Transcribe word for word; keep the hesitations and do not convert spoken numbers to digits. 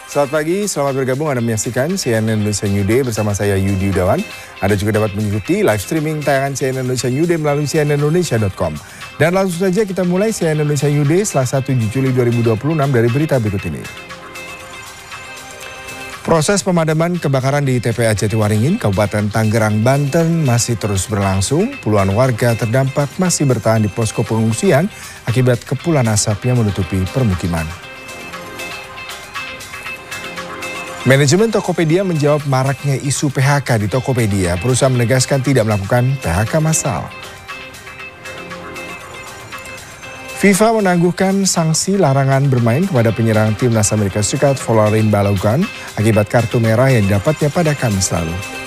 Selamat pagi, selamat bergabung Anda menyaksikan C N N Indonesia New Day bersama saya Yudi Yudawan. Anda juga dapat mengikuti live streaming tayangan C N N Indonesia New Day melalui c n n indonesia dot com. Dan langsung saja kita mulai C N N Indonesia New Day Selasa tujuh Juli dua ribu dua puluh enam dari berita berikut ini. Proses pemadaman kebakaran di T P A Jatiwaringin, Kabupaten Tangerang, Banten masih terus berlangsung. Puluhan warga terdampak masih bertahan di posko pengungsian akibat kepulan asap yang menutupi permukiman. Manajemen Tokopedia menjawab maraknya isu P H K di Tokopedia. Perusahaan menegaskan tidak melakukan P H K massal. FIFA menangguhkan sanksi larangan bermain kepada penyerang timnas Amerika Serikat Folarin Balogun akibat kartu merah yang didapatnya pada Kamis lalu.